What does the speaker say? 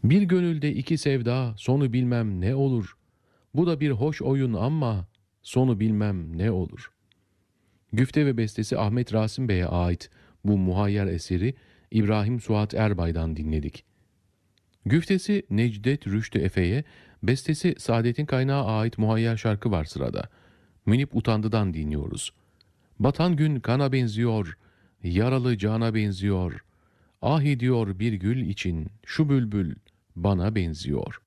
Bir gönülde iki sevda, sonu bilmem ne olur. Bu da bir hoş oyun ama sonu bilmem ne olur. Güfte ve bestesi Ahmet Rasim Bey'e ait bu muhayyer eseri İbrahim Suat Erbay'dan dinledik. Güftesi Necdet Rüştü Efe'ye, bestesi Saadet'in Kaynağı ait muhayyer şarkı var sırada. Münip Utandı'dan dinliyoruz. Batan gün kana benziyor, yaralı cana benziyor. Ah ediyor bir gül için şu bülbül bana benziyor.